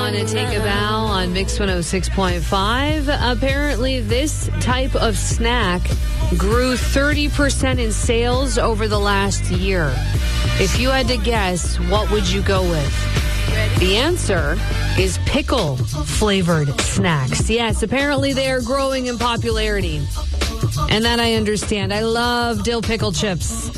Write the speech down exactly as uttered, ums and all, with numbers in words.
on a Take a Bow on Mix one oh six point five. Apparently, this type of snack grew thirty percent in sales over the last year. If you had to guess, what would you go with? The answer is pickle-flavored snacks. Yes, apparently they are growing in popularity. And that I understand. I love dill pickle chips.